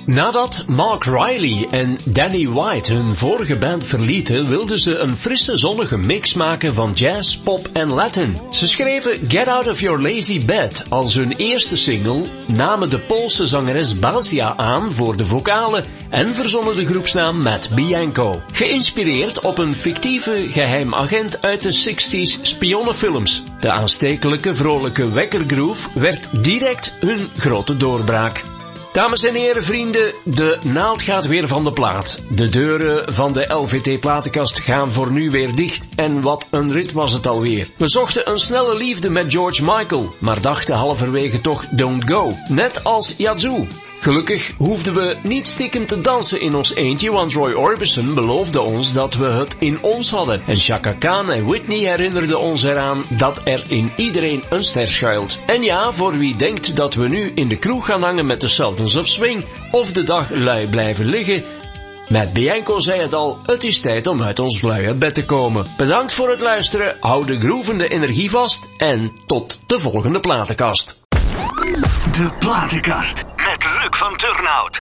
Nadat Mark Riley en Danny White hun vorige band verlieten, wilden ze een frisse zonnige mix maken van jazz, pop en Latin. Ze schreven Get Out of Your Lazy Bed als hun eerste single, namen de Poolse zangeres Basia aan voor de vocalen en verzonnen de groepsnaam Matt Bianco. Geïnspireerd op een fictieve geheim agent uit de 60s spionnenfilms. De aanstekelijke vrolijke wekkergroove werd direct hun grote doorbraak. Dames en heren, vrienden, de naald gaat weer van de plaat. De deuren van de LVT-platenkast gaan voor nu weer dicht en wat een rit was het alweer. We zochten een snelle liefde met George Michael, maar dachten halverwege toch Don't Go. Net als Yazoo. Gelukkig hoefden we niet stiekem te dansen in ons eentje, want Roy Orbison beloofde ons dat we het in ons hadden. En Chaka Khan en Whitney herinnerden ons eraan dat er in iedereen een ster schuilt. En ja, voor wie denkt dat we nu in de kroeg gaan hangen met de Sultans of Swing of de dag lui blijven liggen, Matt Bianco zei het al, het is tijd om uit ons luie bed te komen. Bedankt voor het luisteren, hou de groevende energie vast en tot de volgende platenkast. De platenkast met Luc van Turnhout.